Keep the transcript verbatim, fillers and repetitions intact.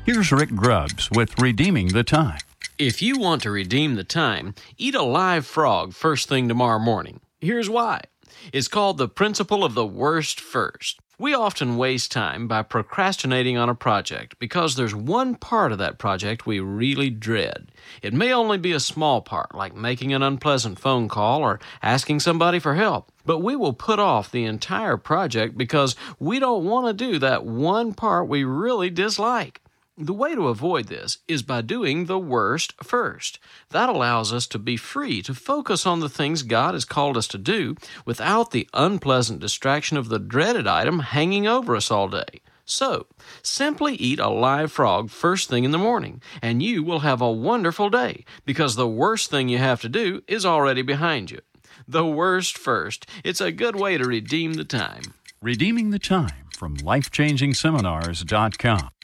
Here's Rick Grubbs with Redeeming the Time. If you want to redeem the time, eat a live frog first thing tomorrow morning. Here's why. It's called the principle of the worst first. We often waste time by procrastinating on a project because there's one part of that project we really dread. It may only be a small part, like making an unpleasant phone call or asking somebody for help, but we will put off the entire project because we don't want to do that one part we really dislike. The way to avoid this is by doing the worst first. That allows us to be free to focus on the things God has called us to do without the unpleasant distraction of the dreaded item hanging over us all day. So, simply eat a live frog first thing in the morning, and you will have a wonderful day because the worst thing you have to do is already behind you. The worst first. It's a good way to redeem the time. Redeeming the Time from life changing seminars dot com.